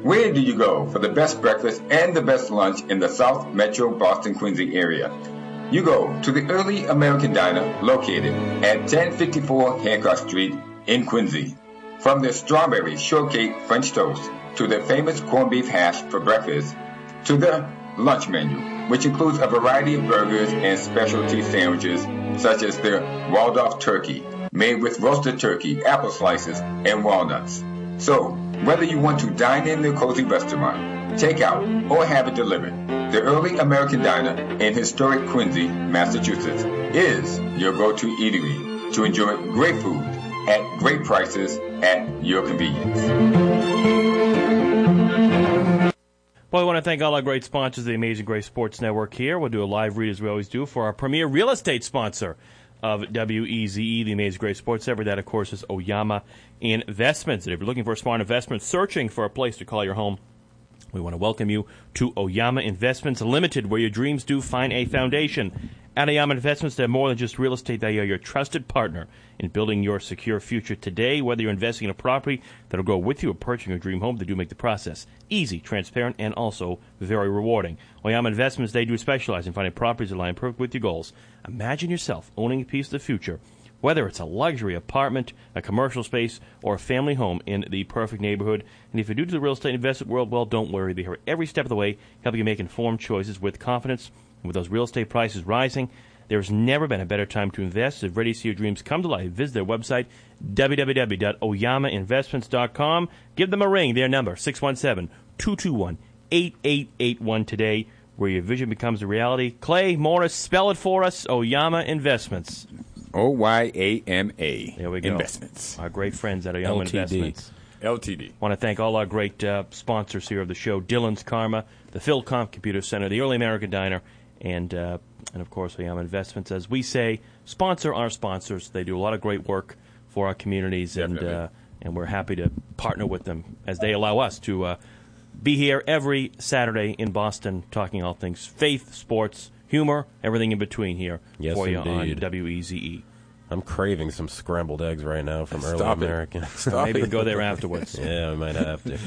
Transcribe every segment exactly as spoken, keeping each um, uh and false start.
Where do you go for the best breakfast and the best lunch in the South Metro Boston Quincy area? You go to the Early American Diner located at ten fifty-four Hancock Street in Quincy. From their strawberry shortcake French toast to their famous corned beef hash for breakfast to their lunch menu, which includes a variety of burgers and specialty sandwiches such as their Waldorf turkey made with roasted turkey, apple slices, and walnuts. So, whether you want to dine in their cozy restaurant, take out, or have it delivered, the Early American Diner in historic Quincy, Massachusetts, is your go-to eatery to enjoy great food at great prices at your convenience. Well, I want to thank all our great sponsors of the Amazing Grace Sports Network here. We'll do a live read, as we always do, for our premier real estate sponsor of W E Z E, the Amazing Grace Sports Network. That, of course, is Oyama Investments. And if you're looking for a smart investment, searching for a place to call your home, we want to welcome you to Oyama Investments Limited, where your dreams do find a foundation. At Oyama Investments, they're more than just real estate. They are your trusted partner in building your secure future today. Whether you're investing in a property that will go with you or purchasing your dream home, they do make the process easy, transparent, and also very rewarding. Oyama Investments, they do specialize in finding properties that align perfect with your goals. Imagine yourself owning a piece of the future, whether it's a luxury apartment, a commercial space, or a family home in the perfect neighborhood. And if you're new to the real estate investment world, well, don't worry. They're here every step of the way, helping you make informed choices with confidence. And with those real estate prices rising, there's never been a better time to invest. If ready to see your dreams come to life, visit their website, w w w dot oyama investments dot com. Give them a ring. Their number, six one seven, two two one, eight eight eight one today, where your vision becomes a reality. Clay Morris, spell it for us, Oyama Investments. O Y A M A. There we go. Investments. Our great friends at Oyama L T D. Investments. L T D. Want to thank all our great uh, sponsors here of the show, Dillon's Karma, the Philcomp Computer Center, the Early American Diner, and, uh, and of course, Oyama Investments. As we say, sponsor our sponsors. They do a lot of great work for our communities, and uh, and we're happy to partner with them as they allow us to uh, be here every Saturday in Boston talking all things faith, sports, humor, everything in between here yes, for you indeed. on W E Z E. I'm craving some scrambled eggs right now from Early Stop it. American. Stop Maybe it. we can go there afterwards. Yeah, I might have to.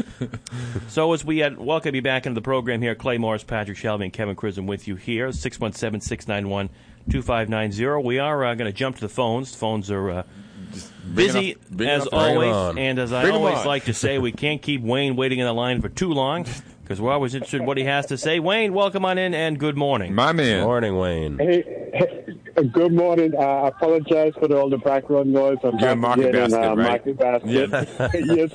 So as we uh, welcome you back into the program here, Clay Morris, Patrick Shelby, and Kevin Crism with you here, six one seven, six nine one, two five nine zero. We are uh, going to jump to the phones. The phones are uh, busy, enough, big as enough. Bring 'em always. on. And as I Bring 'em always on. like to say, we can't keep Wayne waiting in the line for too long, because we're always interested in what he has to say. Wayne, welcome on in, and good morning. My man. Morning, Wayne. Hey, hey, good morning. Uh, I apologize for the, all the background noise. I'm You're back Market again Basket, in, uh, right? Market Basket. Yes,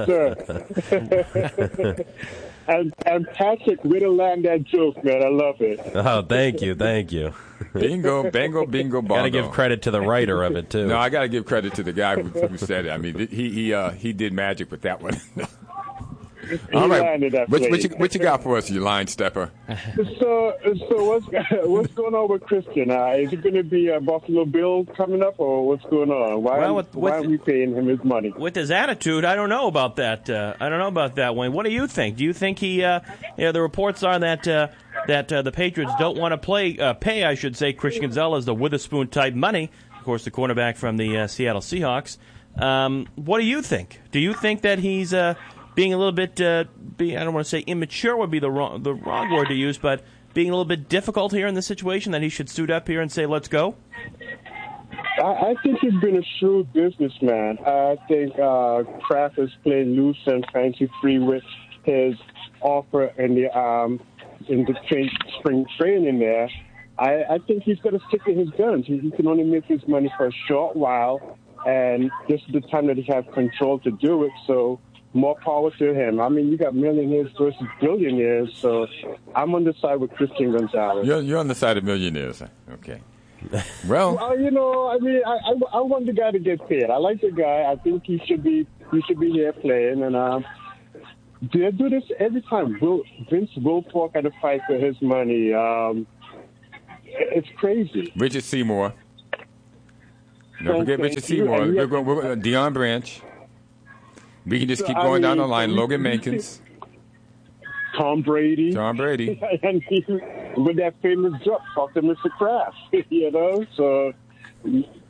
sir. and, and Patrick, way to land that joke, man. I love it. Oh, thank you, thank you. Bingo, bango, bingo, bongo. Got to give credit to the writer of it, too. No, I got to give credit to the guy who, who said it. I mean, he he uh, he did magic with that one. All He right, landed that what, what, plane. you, what you got for us, you line stepper? So, so what's what's going on with Christian? Uh, is it going to be a Buffalo Bill coming up, or what's going on? Why, Well, with- why with- are we paying him his money? With his attitude, I don't know about that. Uh, I don't know about that, Wayne. What do you think? Do you think he? Uh, you know, the reports are that uh, that uh, the Patriots don't want to play, uh, pay, I should say, Christian Gonzalez the Witherspoon type money. Of course, the cornerback from the uh, Seattle Seahawks. Um, what do you think? Do you think that he's uh, being a little bit? Uh, be, I don't want to say immature would be the wrong the wrong word to use, but being a little bit difficult here in this situation. That he should suit up here and say, "Let's go." I, I think he's been a shrewd businessman. I think uh, Kraft is playing loose and fancy free with his offer in the um, in the tra- spring training there. I, I think he's got to stick to his guns. He, he can only make his money for a short while, and this is the time that he has control to do it. So more power to him. I mean, you got millionaires versus billionaires, so I'm on the side with Christian Gonzalez. You're, you're on the side of millionaires. Okay. Well, Well, you know, I mean, I, I, I want the guy to get paid. I like the guy. I think he should be he should be here playing. And um, they do this every time. Will, Vince Wilfork had to fight for his money. Um, it's crazy. Richard Seymour. Don't Thank- forget thank Richard you. Seymour. And We're yet- going, we're, uh, Deion Branch. We can just So, keep I going down the mean, line. we- Logan we- Mankins. Tom Brady. Tom Brady. and he, with that famous drop, talk to Mister Kraft. You know, so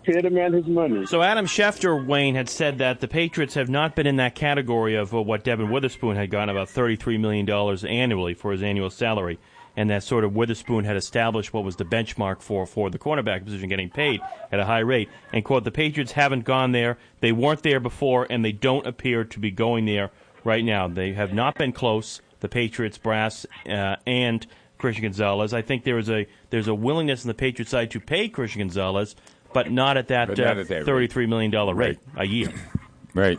Pay the man his money. So Adam Schefter, Wayne, had said that the Patriots have not been in that category of uh, what Devin Witherspoon had gotten, about thirty-three million dollars annually for his annual salary, and that sort of Witherspoon had established what was the benchmark for, for the cornerback position getting paid at a high rate. And, quote, the Patriots haven't gone there. They weren't there before, and they don't appear to be going there right now. They have not been close, the Patriots brass uh, and Christian Gonzalez. I think there is a there's a willingness on the Patriots side to pay Christian Gonzalez, but not at that, But uh, not at that thirty-three million dollars rate Right. a year. Right.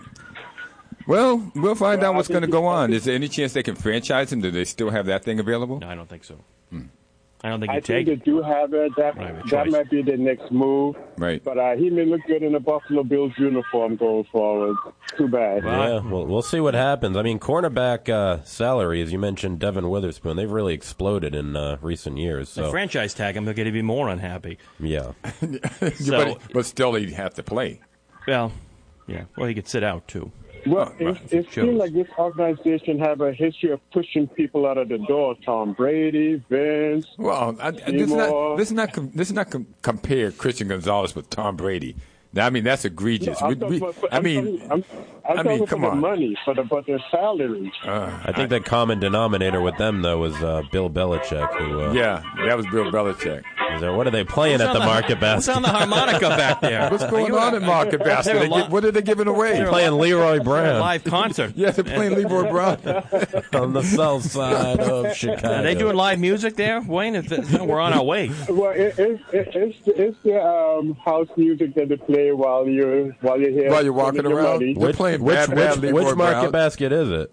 Well, we'll find out what's going to go on. Is there any chance they can franchise him? Do they still have that thing available? No, I don't think so. Hmm. I don't think I you think take they it. do have it. That Right, a that choice. might be the next move. Right. But uh, he may look good in a Buffalo Bills uniform going forward. Too bad. Yeah, well, we'll see what happens. I mean, cornerback uh, salary, as you mentioned, Devin Witherspoon, they've really exploded in uh, recent years. The So, franchise tag him, they'll get even more unhappy. yeah. So, but, but still, he'd have to play. well, yeah. Well, he could sit out, too. Well, Oh, right. it, it Chose. seems like this organization have a history of pushing people out of the door. Tom Brady, Vince. Well, I, I, this is not this is not com- this is not com- compare Christian Gonzalez with Tom Brady. Now, I mean, that's egregious. I'm We- talking we- about- I I'm mean, talking- I'm, I'm I talking mean, for come the on. money, for the but their salaries. I think the common denominator with them, though, was uh, Bill Belichick. Who, uh, Yeah, that was Bill Belichick. is there, what are they playing at the market What's on basket? the harmonica back there? What's going on in Market Basket? They're They li- gi- what are they giving away? Playing Leroy A Brown live concert. Yeah, they're playing Leroy Brown. on the south side of Chicago. Are they doing live music there, Wayne? If the, we're on our way. Well, it, it, it, it's it's the um, house music that they play while you're while you're here. While you're walking spending your around. money. They're Which, playing which, Bad Bad which, Leroy which market Brown. basket is it?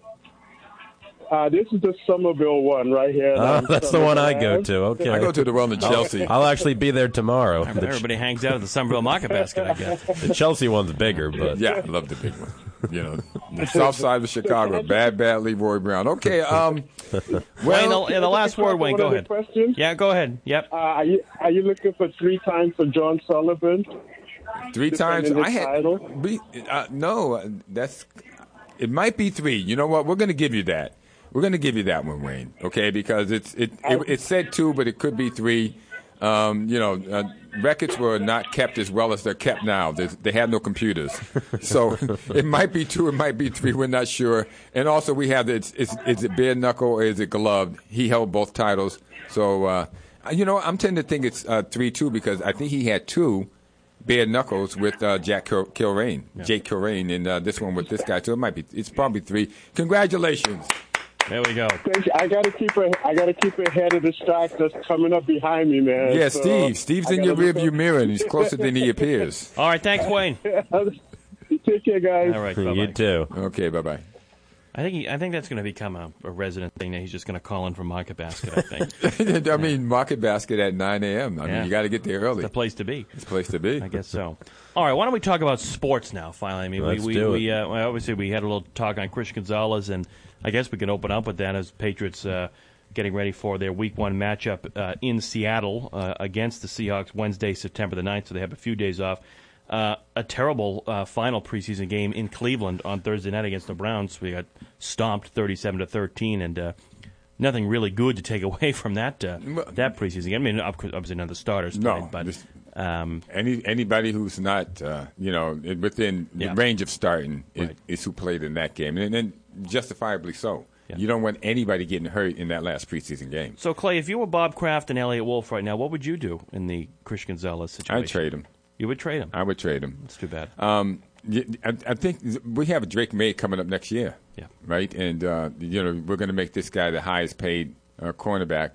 Uh, this is the Somerville one right here. Ah, Um, that's the one I go Somerville to. Okay. I go to the one in Chelsea. I'll actually be there tomorrow. The, Everybody hangs out at the Somerville Market Basket, I guess. the Chelsea one's bigger, but Yeah, I love the big one. You know, the south side of Chicago. Bad, bad Leroy Brown. Okay, um, Wayne, well, the, yeah, the last word, Wayne. One Go other ahead. question? Yeah, go ahead. Yep. Uh, are you are you looking for three times for John Sullivan? three times. defending I his had title? be, uh, no. uh, That's it. Might be three. You know what? We're going to give you that. We're going to give you that one, Wayne. Okay, because it's it it, it said two, but it could be three. Um, you know, uh, records were not kept as well as they're kept now. There's, they had no computers, so it might be two, it might be three. We're not sure. And also, we have the, it's, it's, is it bare knuckle or is it gloved? He held both titles, so uh, you know, I'm tending to think it's uh, three two because I think he had two bare knuckles with uh, Jack Kil- Kilrain, Yeah. Jake Kilrain, and uh, this one with this guy. So it might be, it's probably three. Congratulations. There we go. Thank you. I gotta keep a, I gotta keep ahead of the strike that's coming up behind me, man. Yeah, So, Steve. Steve's I in your gotta look rearview mirror, and he's closer than he appears. All right, thanks, Wayne. up- Take care, guys. All right, you bye-bye. too. Okay, bye bye. I think he, I think that's going to become a, a resident thing that he's just going to call in from Market Basket, I think. I mean, Market Basket at nine a.m. I Yeah. mean, you got to get there early. The place to be. It's a place to be. I guess so. All right, why don't we talk about sports now? Finally, I mean, Let's we we, do we it. uh, well, obviously we had a little talk on Christian Gonzalez, and I guess we can open up with that as Patriots uh, getting ready for their Week One matchup uh, in Seattle uh, against the Seahawks Wednesday, September the ninth. So they have a few days off. Uh, a terrible uh, final preseason game in Cleveland on Thursday night against the Browns. We got stomped thirty-seven to thirteen, and uh, nothing really good to take away from that uh, that preseason game. I mean, obviously none of the starters No, played, but just- um, Any anybody who's not, uh, you know, within Yeah. the range of starting is, Right. is who played in that game, and, and justifiably so. Yeah. You don't want anybody getting hurt in that last preseason game. So, Clay, if you were Bob Kraft and Elliot Wolf right now, what would you do in the Christian Gonzalez situation? I'd trade him. You would trade him. I would trade him. That's too bad. Um, y- I, I think we have Drake May coming up next year. Yeah. Right, and uh, you know we're going to make this guy the highest paid uh, cornerback.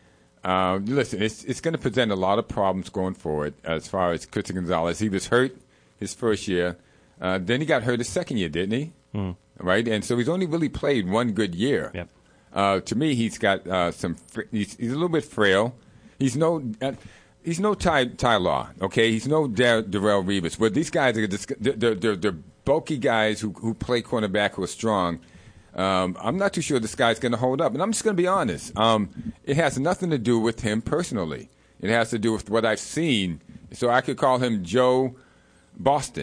Uh, listen, it's it's going to present a lot of problems going forward as far as Christian Gonzalez. He was hurt his first year, uh, then he got hurt his second year, didn't he? Mm. Right, and so he's only really played one good year. Yep. Uh, to me, he's got uh, some. Fr- he's, he's a little bit frail. He's no. Uh, He's no Ty, Ty Law, okay? He's no Dar- Darrell Revis. But these guys are just, they're, they're, they're bulky guys who, who play cornerback who are strong. Um, I'm not too sure this guy's going to hold up. And I'm just going to be honest. Um, it has nothing to do with him personally. It has to do with what I've seen. So I could call him Joe Boston.